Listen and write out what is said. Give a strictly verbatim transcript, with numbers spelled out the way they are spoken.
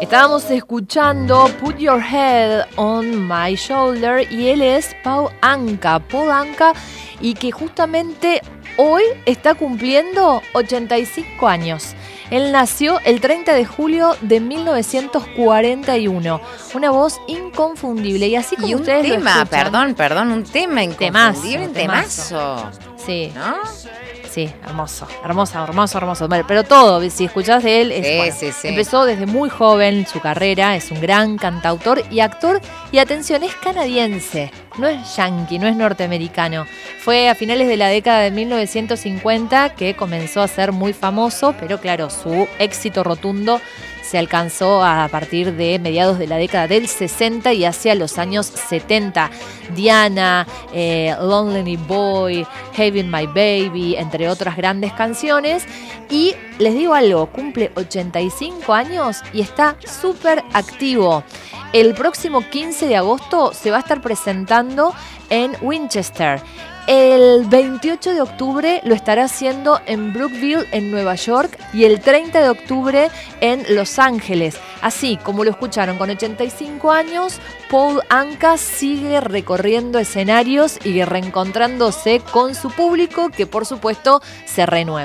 Estábamos escuchando Put Your Head on My Shoulder y él es Paul Anka, Paul Anka, y que justamente hoy está cumpliendo ochenta y cinco años. Él nació el treinta de julio de mil novecientos cuarenta y uno. Una voz inconfundible. Y así como y un ustedes tema, lo escuchan, perdón, perdón, un tema inconfundible, un temazo, temazo. Sí. ¿No? Sí, hermoso, hermoso, hermoso, hermoso. Bueno, pero todo, si escuchás de él, es, Sí, bueno, sí, sí. empezó desde muy joven su carrera, es un gran cantautor y actor, y atención, es canadiense, no es yanqui, no es norteamericano. Fue a finales de la década de mil novecientos cincuenta que comenzó a ser muy famoso, pero claro, su éxito rotundo se alcanzó a partir de mediados de la década del sesenta y hacia los años setenta. Diana, eh, Lonely Boy, Having My Baby, entre otras grandes canciones. Y les digo algo, cumple ochenta y cinco años y está súper activo. El próximo quince de agosto se va a estar presentando en Winchester. El veintiocho de octubre lo estará haciendo en Brookville, en Nueva York, y el treinta de octubre en Los Ángeles. Así como lo escucharon, con ochenta y cinco años, Paul Anka sigue recorriendo escenarios y reencontrándose con su público, que por supuesto se renueva.